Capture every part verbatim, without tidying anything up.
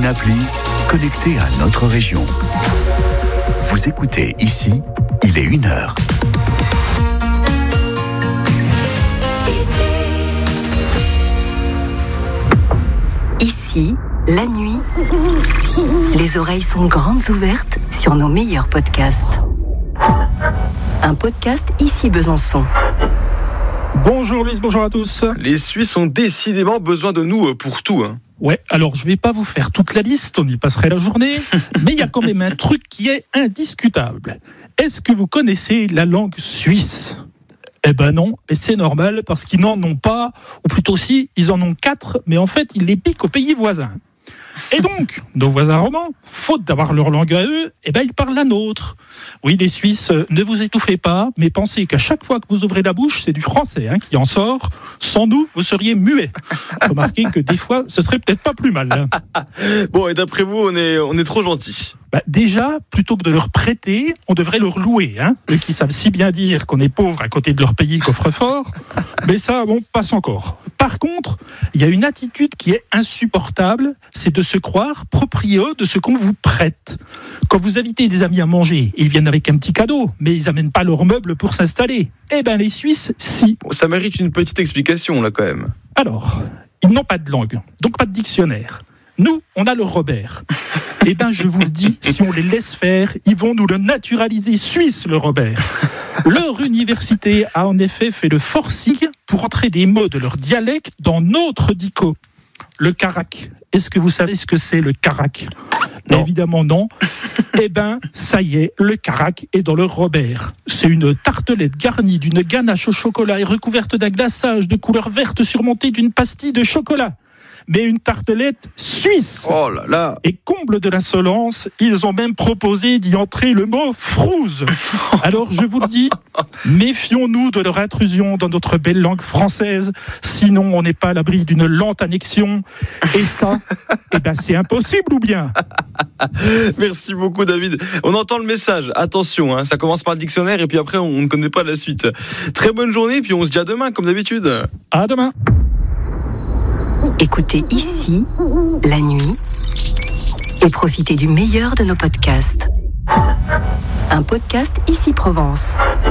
une appli connectée à notre région. Vous écoutez ici, il est une heure. Ici, la nuit, les oreilles sont grandes ouvertes sur nos meilleurs podcasts. Un podcast Ici Besançon. Bonjour Lise, bonjour à tous. Les Suisses ont décidément besoin de nous pour tout. Hein. Ouais, alors je vais pas vous faire toute la liste, on y passerait la journée, mais il y a quand même un truc qui est indiscutable. Est-ce que vous connaissez la langue suisse ? Eh ben non, et c'est normal parce qu'ils n'en ont pas, ou plutôt si, ils en ont quatre, mais en fait ils les piquent aux pays voisins. Et donc, nos voisins romans, faute d'avoir leur langue à eux, eh ben ils parlent la nôtre. Oui, les Suisses, ne vous étouffez pas, mais pensez qu'à chaque fois que vous ouvrez la bouche, c'est du français hein, qui en sort. Sans nous, vous seriez muets. Remarquez que des fois, ce serait peut-être pas plus mal. Hein. Bon, et d'après vous, on est, on est trop gentils. Bah déjà, plutôt que de leur prêter, on devrait leur louer. Hein, eux qui savent si bien dire qu'on est pauvre à côté de leur pays coffre-fort. Mais ça, bon, passe encore. Par contre, il y a une attitude qui est insupportable, c'est de se croire proprieux de ce qu'on vous prête. Quand vous invitez des amis à manger, ils viennent avec un petit cadeau, mais ils n'amènent pas leurs meubles pour s'installer. Eh bien, les Suisses, si. Bon, ça mérite une petite explication, là, quand même. Alors, ils n'ont pas de langue, donc pas de dictionnaire. Nous, on a le Robert. Eh bien, je vous le dis, si on les laisse faire, ils vont nous le naturaliser suisse, le Robert. Leur université a en effet fait le forcing pour entrer des mots de leur dialecte dans notre dico. Le carac. Est-ce que vous savez ce que c'est, le carac ? Non. Évidemment non. Eh bien, ça y est, le carac est dans le Robert. C'est une tartelette garnie d'une ganache au chocolat et recouverte d'un glaçage de couleur verte surmontée d'une pastille de chocolat. Mais une tartelette suisse. Oh là là. Et comble de l'insolence, ils ont même proposé d'y entrer le mot frouze. Alors je vous le dis, méfions-nous de leur intrusion dans notre belle langue française, sinon on n'est pas à l'abri d'une lente annexion. Et ça, eh ben c'est impossible ou bien ? Merci beaucoup David. On entend le message, attention, hein, ça commence par le dictionnaire et puis après on ne connaît pas la suite. Très bonne journée, puis on se dit à demain comme d'habitude. À demain. Écoutez ici, la nuit, et profitez du meilleur de nos podcasts. Un podcast Ici Provence.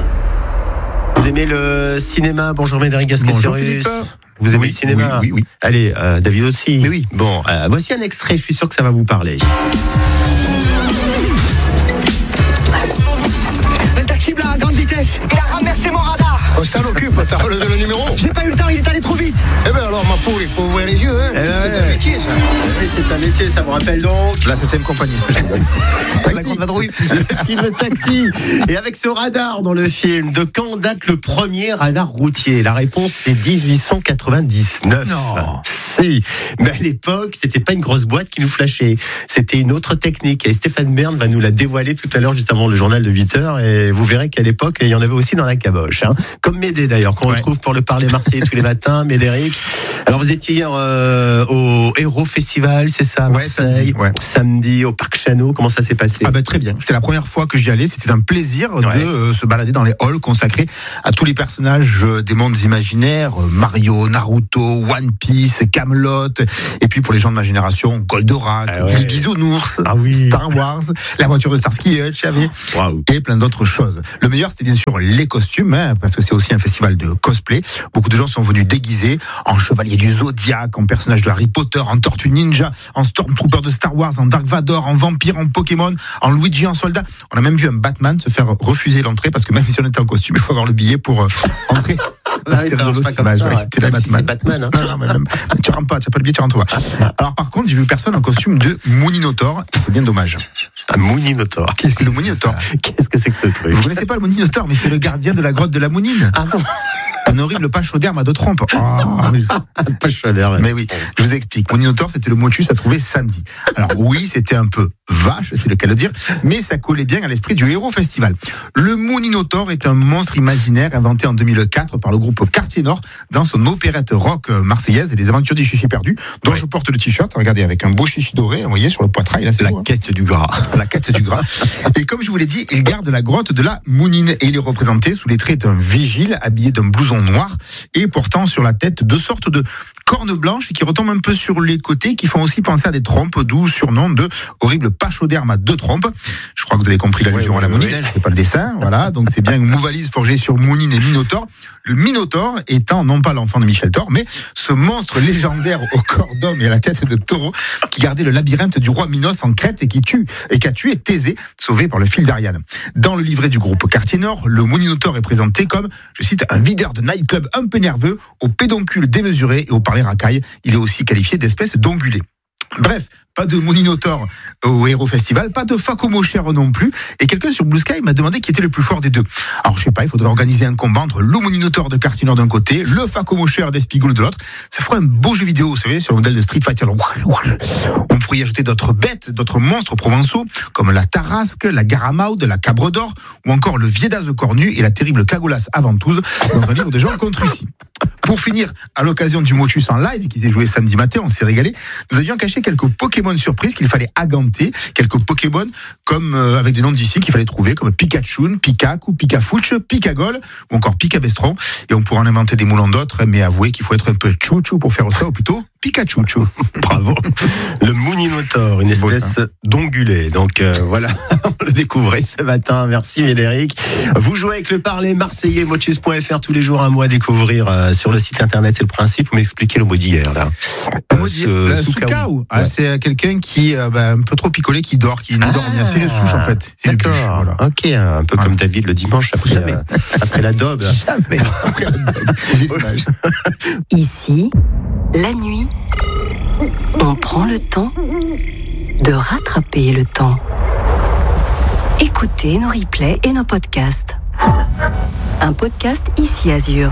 Vous aimez le cinéma ? Bonjour Médéric Gasquet-Sirius. Vous aimez oui, le cinéma ? Oui, oui, oui. Allez, euh, David aussi. Mais oui. Bon, euh, voici un extrait, je suis sûr que ça va vous parler. Le taxi blanc à grande vitesse, il a renversé mon radar. On s'en occupe, t'as relevé le numéro ? J'ai pas eu le temps, il est allé trop vite. Eh ben alors, ma pauvre, il faut ouvrir les yeux, hein. Eh ben, c'est un métier, ça. Oui, c'est un métier, ça vous rappelle donc La septième compagnie. La grande vadrouille. Le film Taxi. Et avec ce radar dans le film, de quand date le premier radar routier ? La réponse, c'est dix-huit cent quatre-vingt-dix-neuf. Non. Si. Mais à l'époque, c'était pas une grosse boîte qui nous flashait. C'était une autre technique. Et Stéphane Bern va nous la dévoiler tout à l'heure, juste avant le journal de huit heures. Et vous verrez qu'à l'époque, il y en avait aussi dans la caboche. Hein. Comme Médé d'ailleurs, qu'on ouais. retrouve pour le parler marseillais tous les matins. Médéric. Alors vous étiez hier euh, au Héros Festival, c'est ça, ouais, samedi, ouais. samedi au Parc Chano. Comment ça s'est passé ? Ah ben très bien. C'est la première fois que j'y allais. C'était un plaisir ouais. de euh, se balader dans les halls consacrés à tous les personnages euh, des mondes imaginaires. Euh, Mario, Naruto, One Piece, Camelot. Et puis pour les gens de ma génération, Goldorak, ah ouais. les Bisounours, ah oui. Star Wars, la voiture de Starsky et Hutch, wow. et plein d'autres choses. Le meilleur, c'était bien sûr les costumes, hein, parce que c'est aussi un festival de cosplay. Beaucoup de gens sont venus déguisés en chevalier du Zodiac, en personnage de Harry Potter, en tortue ninja, en Stormtrooper de Star Wars, en Dark Vador, en vampire, en Pokémon, en Luigi, en soldat. On a même vu un Batman se faire refuser l'entrée parce que même si on était en costume, il faut avoir le billet pour euh, entrer. Ah oui, ça marche pas comme ça, ouais. C'était la Batman. Si c'est Batman. Hein. Non, non, mais même, mais tu rentres pas, tu n'as pas le billet, tu rentres pas. Alors par contre, j'ai vu personne en costume de Mooninotaur. C'est bien dommage. Un Mooninotaur. Qu'est-ce que le Mooninotaur ? Qu'est-ce que c'est que ce truc ? Vous connaissez pas le Mooninotaur, mais c'est le gardien de la grotte de la Mounine. Ah non. Un horrible pachauderme à deux trompes. Oh, mais... pachauderme. Mais oui, je vous explique. Mooninotaur, c'était le motus à trouver samedi. Alors oui, c'était un peu vache, c'est le cas de dire, mais ça collait bien à l'esprit du Héros Festival. Le Mooninotaur est un monstre imaginaire inventé en deux mille quatre par le groupe Quartier Nord dans son opérette rock marseillaise et les aventures du chichi perdu, dont ouais. je porte le t-shirt, regardez, avec un beau chichi doré, vous voyez, sur le poitrail. Là, c'est la beau, quête hein. du gras. La quête du gras. Et comme je vous l'ai dit, il garde la grotte de la Mounine et il est représenté sous les traits d'un vigile habillé d'un blouson combinaison noire et portant sur la tête deux sortes de cornes blanches qui retombent un peu sur les côtés, qui font aussi penser à des trompes, d'où surnom de horrible pachyderme à deux trompes. Je crois que vous avez compris l'allusion ouais, ouais, à la mounine, ouais. Je ne fais pas le dessin, voilà, donc c'est bien une mouvalise forgée sur mounine et minotaure. Le Minotaure étant non pas l'enfant de Michel Thor, mais ce monstre légendaire au corps d'homme et à la tête de taureau qui gardait le labyrinthe du roi Minos en Crète et qui tue et qui a tué Thésée, sauvé par le fil d'Ariane. Dans le livret du groupe Quartier Nord, le Minotaure est présenté comme, je cite, un videur de nightclub un peu nerveux, au pédoncule démesuré et au parler racaille. Il est aussi qualifié d'espèce d'ongulé. Bref, pas de Minotaure au Héros Festival, pas de Facomocher non plus. Et quelqu'un sur Blue Sky m'a demandé qui était le plus fort des deux. Alors je sais pas, il faudrait organiser un combat entre le Minotaure de Quartier Nord d'un côté, le Facomocher d'Espigoule de l'autre. Ça ferait un beau jeu vidéo, vous savez, sur le modèle de Street Fighter. On pourrait y ajouter d'autres bêtes, d'autres monstres provençaux, comme la Tarasque, la Garamaude, la Cabre d'Or, ou encore le Viédas de Cornu et la terrible Cagolas Aventouse, dans un livre de Jean Contrucy. Pour finir, à l'occasion du Motus en live qui s'est joué samedi matin, on s'est régalé. Nous avions caché quelques Pokémon surprises qu'il fallait aganter, quelques Pokémon comme euh, avec des noms d'ici qu'il fallait trouver, comme Pikachu, Pikaku, Pikafouch, Pikagol ou encore Pikabestron. Et on pourra en inventer des moulants d'autres, mais avouez qu'il faut être un peu chouchou pour faire ça, ou plutôt Pikachu. Bravo. Le Minotaure, une espèce d'ongulé. Donc euh, voilà, on le découvrait ce matin. Merci Médéric. Vous jouez avec le parler marseillais, motus point f r tous les jours, un mot à découvrir euh, sur le site internet. C'est le principe. Vous m'expliquez le mot d'hier là. Le mot d'hier, euh, Soukaou. Ah, ouais. C'est quelqu'un qui euh, bah, un peu trop picolé, qui dort, qui nous ah, dort bien. C'est le souche en fait. C'est d'accord. Le voilà. Ok, un peu voilà. Comme David le dimanche après, euh, après la daube. Jamais. Après la daube. Ici, la nuit, on prend le temps de rattraper le temps. Écoutez nos replays et nos podcasts. Un podcast Ici Azur.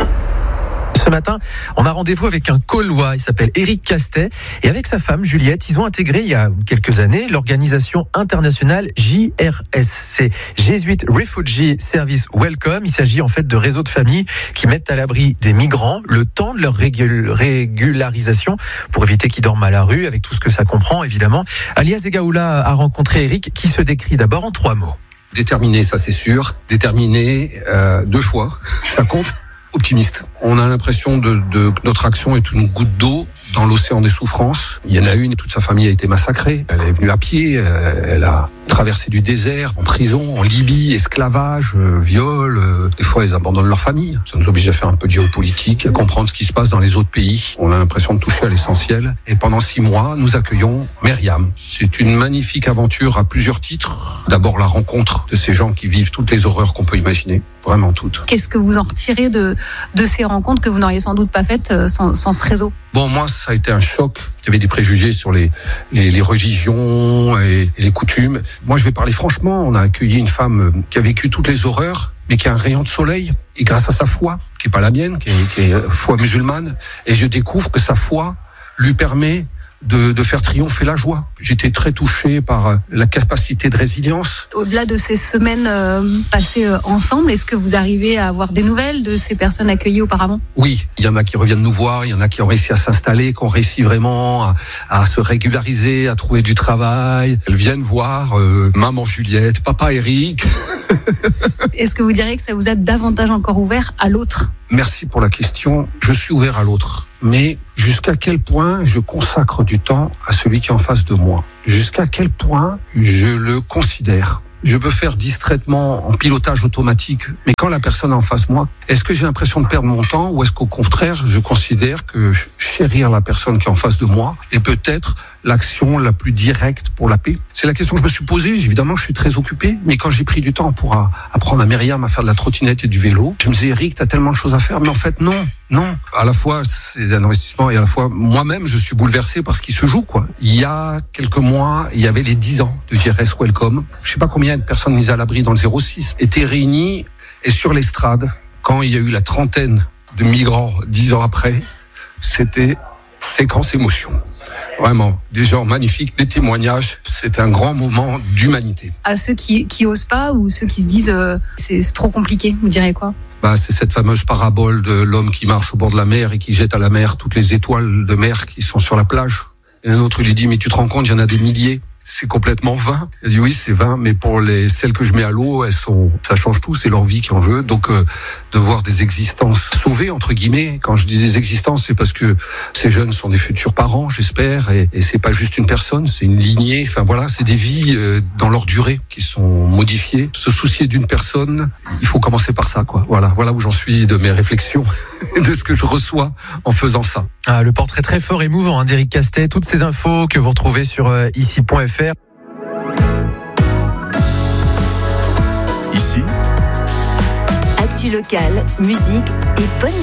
Ce matin, on a rendez-vous avec un Caulois, il s'appelle Éric Castet, et avec sa femme Juliette, ils ont intégré il y a quelques années l'organisation internationale J R S, c'est Jesuit Refugee Service Welcome. Il s'agit en fait de réseaux de familles qui mettent à l'abri des migrants le temps de leur régul- régularisation pour éviter qu'ils dorment à la rue, avec tout ce que ça comprend évidemment. Alias Egaoula a rencontré Éric, qui se décrit d'abord en trois mots. Déterminé, ça c'est sûr. Déterminé, euh, deux fois, ça compte. Optimiste. On a l'impression de, de notre action est une goutte d'eau dans l'océan des souffrances. Il y en a une, toute sa famille a été massacrée. Elle est venue à pied, elle a traversé du désert, en prison, en Libye, esclavage, euh, viol. Euh, des fois, ils abandonnent leur famille. Ça nous oblige à faire un peu de géopolitique, à comprendre ce qui se passe dans les autres pays. On a l'impression de toucher à l'essentiel. Et pendant six mois, nous accueillons Myriam. C'est une magnifique aventure à plusieurs titres. D'abord, la rencontre de ces gens qui vivent toutes les horreurs qu'on peut imaginer. Vraiment toutes. Qu'est-ce que vous en retirez de, de ces rencontres que vous n'auriez sans doute pas faites sans, sans ce réseau ? Bon, moi, ça a été un choc. Il y avait des préjugés sur les, les, les religions et, et les coutumes. Moi, je vais parler franchement. On a accueilli une femme qui a vécu toutes les horreurs, mais qui a un rayon de soleil. Et grâce à sa foi, qui n'est pas la mienne, qui est, qui est foi musulmane, et je découvre que sa foi lui permet De, de faire triompher la joie. J'étais très touché par la capacité de résilience. Au-delà de ces semaines euh, passées euh, ensemble, est-ce que vous arrivez à avoir des nouvelles de ces personnes accueillies auparavant ? Oui, il y en a qui reviennent nous voir, il y en a qui ont réussi à s'installer, qui ont réussi vraiment à, à se régulariser, à trouver du travail. Elles viennent voir euh, maman Juliette, papa Éric. Est-ce que vous diriez que ça vous a davantage encore ouvert à l'autre ? Merci pour la question. Je suis ouvert à l'autre. Mais jusqu'à quel point je consacre du temps à celui qui est en face de moi ? Jusqu'à quel point je le considère ? Je peux faire distraitement en pilotage automatique, mais quand la personne est en face de moi, est-ce que j'ai l'impression de perdre mon temps ou est-ce qu'au contraire, je considère que chérir la personne qui est en face de moi est peut-être l'action la plus directe pour la paix ? C'est la question que je me suis posée. Évidemment, je suis très occupé, mais quand j'ai pris du temps pour apprendre à Myriam à faire de la trottinette et du vélo, je me disais, Eric, t'as tellement de choses à faire, mais en fait, non. Non, à la fois c'est un investissement et à la fois moi-même je suis bouleversé par ce qui se joue quoi. Il y a quelques mois, il y avait les dix ans de J R S Welcome. Je sais pas combien de personnes mises à l'abri dans le zéro six étaient réunies et sur l'estrade quand il y a eu la trentaine de migrants dix ans après, c'était séquence émotion. Vraiment, des gens magnifiques, des témoignages, c'est un grand moment d'humanité. À ceux qui, qui osent pas ou ceux qui se disent euh, c'est, c'est trop compliqué, vous direz quoi ? Bah, c'est cette fameuse parabole de l'homme qui marche au bord de la mer et qui jette à la mer toutes les étoiles de mer qui sont sur la plage. Et un autre lui dit, mais tu te rends compte, il y en a des milliers. C'est complètement vain. Il dit, oui, c'est vain, mais pour les, celles que je mets à l'eau, elles sont, ça change tout, c'est leur vie qui en veut. Donc, euh, de voir des existences sauvées, entre guillemets. Quand je dis des existences, c'est parce que ces jeunes sont des futurs parents, j'espère, et, et c'est pas juste une personne, c'est une lignée. Enfin voilà, c'est des vies euh, dans leur durée qui sont modifiées. Se soucier d'une personne, il faut commencer par ça, quoi. Voilà, voilà où j'en suis de mes réflexions, de ce que je reçois en faisant ça. Ah, le portrait très fort et émouvant hein, d'Éric Castet. Toutes ces infos que vous retrouvez sur euh, ici point f r. Ici, Actu locale, musique et bonne